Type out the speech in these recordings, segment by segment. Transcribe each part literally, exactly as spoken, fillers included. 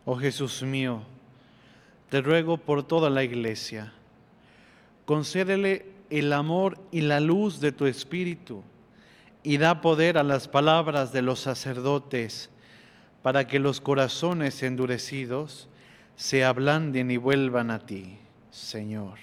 Oh Jesús mío, te ruego por toda la Iglesia, concédele el amor y la luz de tu Espíritu, y da poder a las palabras de los sacerdotes, para que los corazones endurecidos se ablanden y vuelvan a ti, Señor.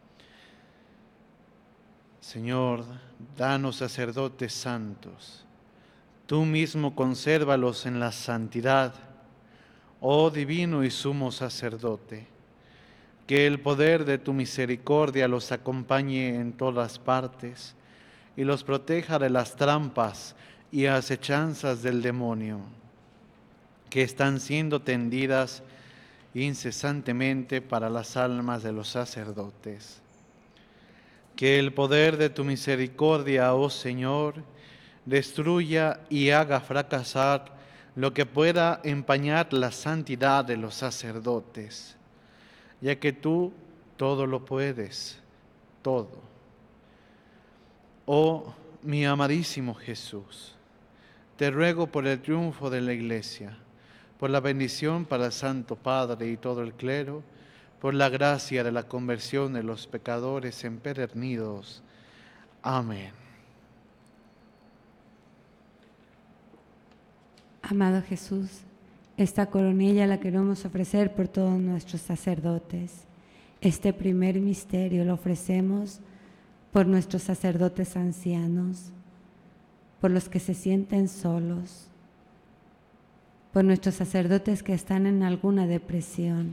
Señor, danos sacerdotes santos, tú mismo consérvalos en la santidad, oh divino y sumo sacerdote, que el poder de tu misericordia los acompañe en todas partes y los proteja de las trampas y acechanzas del demonio, que están siendo tendidas incesantemente para las almas de los sacerdotes. Que el poder de tu misericordia, oh Señor, destruya y haga fracasar lo que pueda empañar la santidad de los sacerdotes, ya que tú todo lo puedes, todo. Oh, mi amadísimo Jesús, te ruego por el triunfo de la Iglesia, por la bendición para el Santo Padre y todo el clero, por la gracia de la conversión de los pecadores empedernidos. Amén. Amado Jesús, esta coronilla la queremos ofrecer por todos nuestros sacerdotes. Este primer misterio lo ofrecemos por nuestros sacerdotes ancianos, por los que se sienten solos, por nuestros sacerdotes que están en alguna depresión.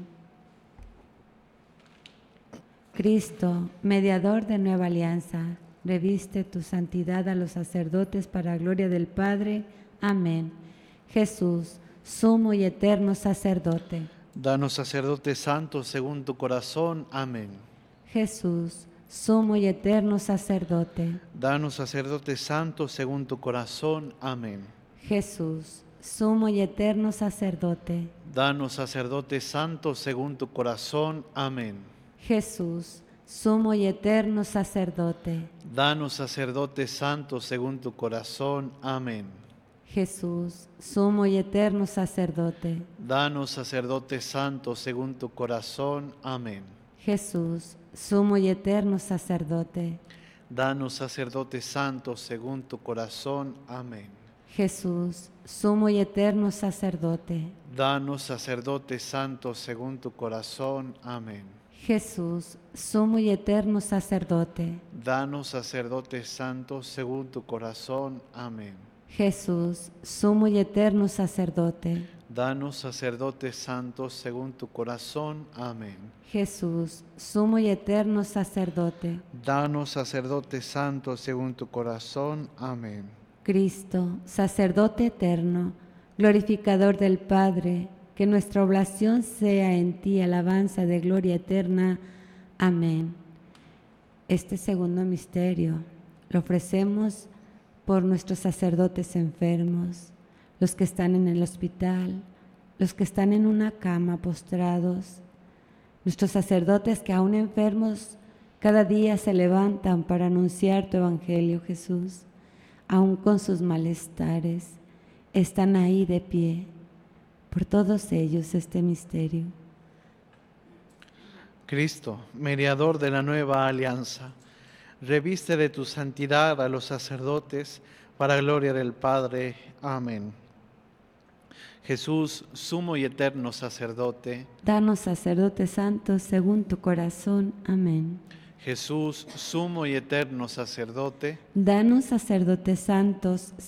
Cristo, mediador de nueva alianza, reviste tu santidad a los sacerdotes para gloria del Padre. Amén. Jesús, sumo y eterno sacerdote. Danos sacerdotes santos según tu corazón. Amén. Jesús, sumo y eterno sacerdote. Danos sacerdotes santos según tu corazón. Amén. Jesús, sumo y eterno sacerdote. Danos sacerdotes santos según tu corazón. Amén. Jesús, sumo y eterno sacerdote. Danos sacerdotes santos según tu corazón. Amén. Jesús, sumo y eterno sacerdote. Danos sacerdotes santos según tu corazón. Amén. Jesús, sumo y eterno sacerdote. Danos sacerdotes santos según tu corazón. Amén. Jesús, sumo y eterno sacerdote. Danos sacerdotes santos según tu corazón. Amén. Jesús, sumo y eterno sacerdote. Danos sacerdotes santos según tu corazón. Amén. Jesús, sumo y eterno sacerdote. Danos sacerdotes santos según tu corazón. Amén. Jesús, sumo y eterno sacerdote. Danos sacerdotes santos según tu corazón. Amén. Cristo, sacerdote eterno, glorificador del Padre, que nuestra oblación sea en ti alabanza de gloria eterna. Amén. Este segundo misterio lo ofrecemos por nuestros sacerdotes enfermos, los que están en el hospital, los que están en una cama postrados, nuestros sacerdotes que aún enfermos cada día se levantan para anunciar tu evangelio, Jesús, aún con sus malestares, están ahí de pie. Por todos ellos este misterio. Cristo, mediador de la nueva alianza, reviste de tu santidad a los sacerdotes para gloria del Padre. Amén. Jesús, sumo y eterno sacerdote. Danos sacerdotes santos según tu corazón. Amén. Jesús, sumo y eterno sacerdote. Danos sacerdotes santos